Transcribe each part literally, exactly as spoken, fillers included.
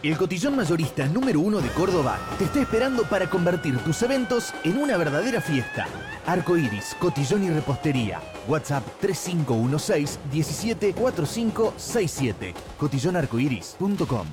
El cotillón mayorista número uno de Córdoba te está esperando para convertir tus eventos en una verdadera fiesta. Arco Iris, cotillón y repostería. WhatsApp tres cinco uno seis, uno siete cuatro cinco seis siete. cotillón arcoiris punto com.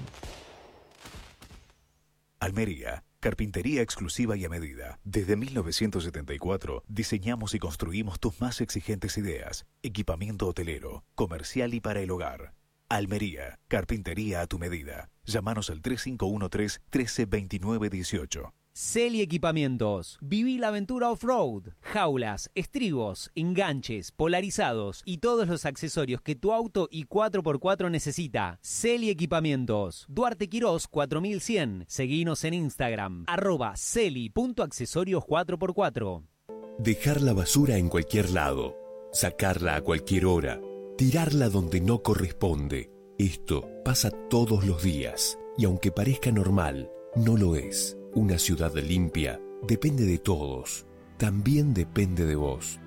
Almería, carpintería exclusiva y a medida. Desde mil novecientos setenta y cuatro diseñamos y construimos tus más exigentes ideas. Equipamiento hotelero, comercial y para el hogar. Almería, carpintería a tu medida. Llámanos al tres cinco uno tres, uno tres dos nueve uno ocho. Celi Equipamientos. Viví la aventura off-road. Jaulas, estribos, enganches, polarizados y todos los accesorios que tu auto y cuatro por cuatro necesita. Celi Equipamientos. Duarte Quirós cuatro mil cien. Seguinos en Instagram. Arroba celi.accesorios cuatro por cuatro. Dejar la basura en cualquier lado. Sacarla a cualquier hora. Tirarla donde no corresponde. Esto pasa todos los días. Y aunque parezca normal, no lo es. Una ciudad limpia depende de todos. También depende de vos.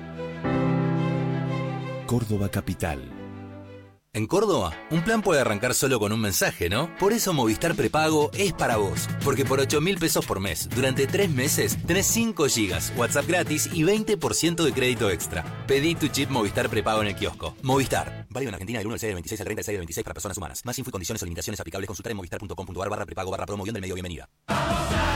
Córdoba Capital. En Córdoba, un plan puede arrancar solo con un mensaje, ¿no? Por eso Movistar Prepago es para vos. Porque por ocho mil pesos por mes, durante tres meses, tenés cinco gigas, WhatsApp gratis y veinte por ciento de crédito extra. Pedí tu chip Movistar Prepago en el kiosco. Movistar. Válido en Argentina del uno al seis del veintiséis al treinta del seis del veintiséis para personas humanas. Más info y condiciones o limitaciones aplicables consultar en movistar punto com punto ar barra prepago barra promoción del medio bienvenida.